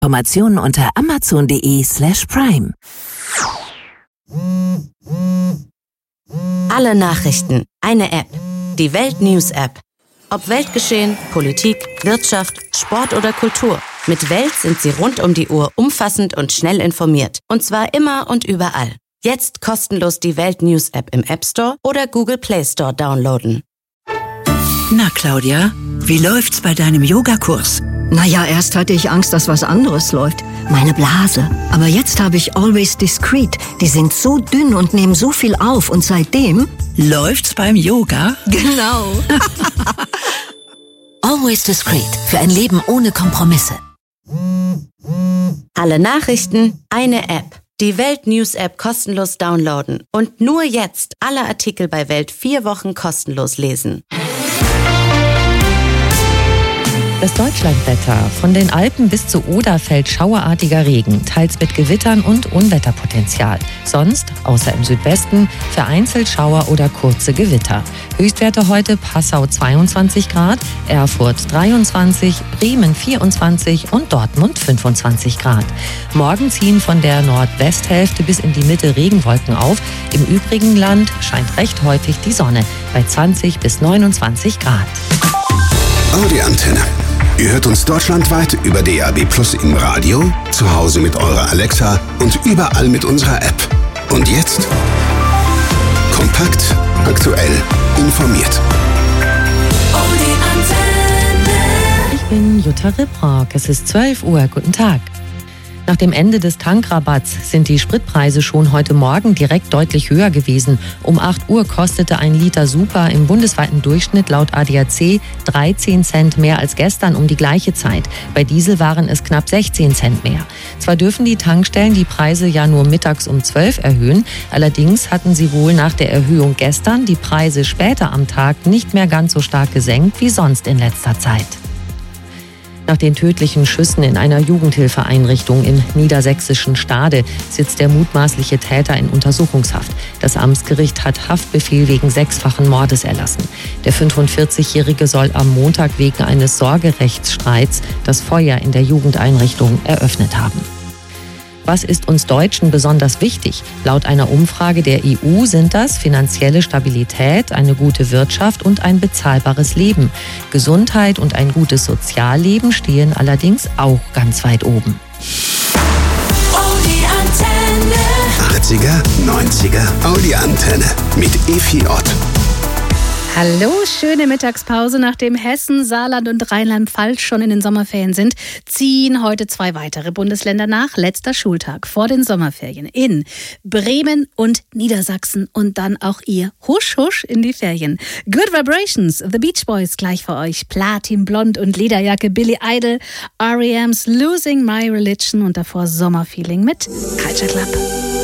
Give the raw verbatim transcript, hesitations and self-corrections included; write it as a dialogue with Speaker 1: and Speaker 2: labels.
Speaker 1: Informationen unter amazon.de slash prime.
Speaker 2: Alle Nachrichten, eine App. Die Welt News App. Ob Weltgeschehen, Politik, Wirtschaft, Sport oder Kultur. Mit Welt sind Sie rund um die Uhr umfassend und schnell informiert. Und zwar immer und überall. Jetzt kostenlos die Welt News App im App Store oder Google Play Store downloaden.
Speaker 3: Na Claudia, wie läuft's bei deinem Yogakurs?
Speaker 4: Naja, erst hatte ich Angst, dass was anderes läuft. Meine Blase. Aber jetzt habe ich Always Discreet. Die sind so dünn und nehmen so viel auf. Und seitdem...
Speaker 3: Läuft's beim Yoga?
Speaker 4: Genau.
Speaker 1: Always Discreet. Für ein Leben ohne Kompromisse.
Speaker 2: Alle Nachrichten, eine App. Die Welt News App kostenlos downloaden. Und nur jetzt alle Artikel bei Welt vier Wochen kostenlos lesen.
Speaker 5: Das Deutschlandwetter. Von den Alpen bis zu Oder fällt schauerartiger Regen, teils mit Gewittern und Unwetterpotenzial. Sonst, außer im Südwesten, vereinzelt Schauer oder kurze Gewitter. Höchstwerte heute Passau zweiundzwanzig Grad, Erfurt dreiundzwanzig, Bremen vierundzwanzig und Dortmund fünfundzwanzig Grad. Morgen ziehen von der Nordwesthälfte bis in die Mitte Regenwolken auf. Im übrigen Land scheint recht häufig die Sonne bei zwanzig bis neunundzwanzig Grad.
Speaker 6: Audi-Antenne. Ihr hört uns deutschlandweit über D A B Plus im Radio, zu Hause mit eurer Alexa und überall mit unserer App. Und jetzt? Kompakt, aktuell, informiert.
Speaker 5: Ich bin Jutta Ribrock. Es ist zwölf Uhr. Guten Tag. Nach dem Ende des Tankrabatts sind die Spritpreise schon heute Morgen direkt deutlich höher gewesen. Um acht Uhr kostete ein Liter Super im bundesweiten Durchschnitt laut A D A C dreizehn Cent mehr als gestern um die gleiche Zeit. Bei Diesel waren es knapp sechzehn Cent mehr. Zwar dürfen die Tankstellen die Preise ja nur mittags um zwölf erhöhen, allerdings hatten sie wohl nach der Erhöhung gestern die Preise später am Tag nicht mehr ganz so stark gesenkt wie sonst in letzter Zeit. Nach den tödlichen Schüssen in einer Jugendhilfeeinrichtung im niedersächsischen Stade sitzt der mutmaßliche Täter in Untersuchungshaft. Das Amtsgericht hat Haftbefehl wegen sechsfachen Mordes erlassen. Der fünfundvierzigjährige soll am Montag wegen eines Sorgerechtsstreits das Feuer in der Jugendeinrichtung eröffnet haben. Was ist uns Deutschen besonders wichtig? Laut einer Umfrage der E U sind das finanzielle Stabilität, eine gute Wirtschaft und ein bezahlbares Leben. Gesundheit und ein gutes Sozialleben stehen allerdings auch ganz weit oben.
Speaker 6: achtziger, neunziger Audi-Antenne mit Efi Ott.
Speaker 7: Hallo, schöne Mittagspause. Nachdem Hessen, Saarland und Rheinland-Pfalz schon in den Sommerferien sind, ziehen heute zwei weitere Bundesländer nach. Letzter Schultag vor den Sommerferien in Bremen und Niedersachsen und dann auch ihr Husch, Husch in die Ferien. Good Vibrations, The Beach Boys gleich für euch. Platin, Blond und Lederjacke, Billy Idol, R E M's Losing My Religion und davor Sommerfeeling mit Culture Club.